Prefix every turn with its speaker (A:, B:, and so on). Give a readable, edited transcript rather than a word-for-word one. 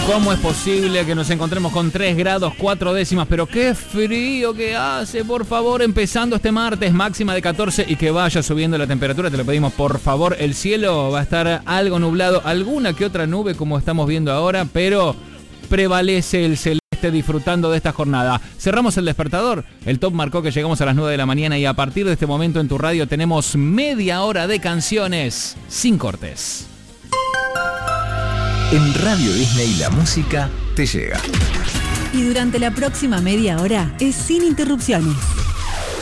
A: ¿Cómo es posible que nos encontremos con 3 grados 4 décimas? Pero qué frío que hace, por favor, empezando este martes, máxima de 14 y que vaya subiendo la temperatura, te lo pedimos por favor. El cielo va a estar algo nublado, alguna que otra nube como estamos viendo ahora, pero prevalece el celeste disfrutando de esta jornada. Cerramos el despertador, el top marcó que llegamos a las 9 de la mañana y a partir de este momento en tu radio tenemos media hora de canciones sin cortes.
B: En Radio Disney la música te llega.
C: Y durante la próxima media hora es sin interrupciones.